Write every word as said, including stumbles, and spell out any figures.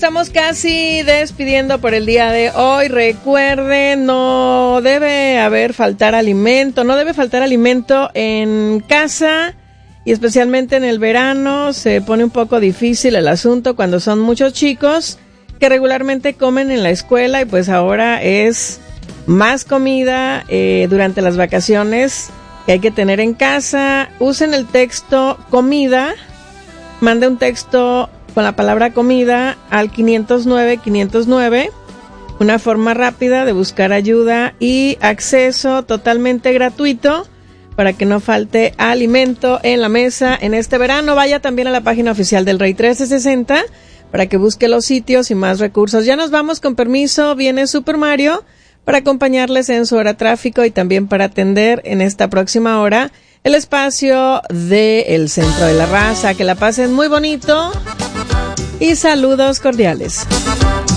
estamos casi despidiendo por el día de hoy. Recuerden, no debe haber faltar alimento, no debe faltar alimento en casa y especialmente en el verano. Se pone un poco difícil el asunto cuando son muchos chicos que regularmente comen en la escuela y pues ahora es más comida eh, durante las vacaciones que hay que tener en casa. Usen el texto comida, mande un texto con la palabra comida al quinientos nueve quinientos nueve, una forma rápida de buscar ayuda y acceso totalmente gratuito para que no falte alimento en la mesa en este verano. Vaya también a la página oficial del Rey trece sesenta para que busque los sitios y más recursos. Ya nos vamos, con permiso, viene Super Mario para acompañarles en su hora tráfico y también para atender en esta próxima hora el espacio del Centro de la Raza. Que la pasen muy bonito y saludos cordiales.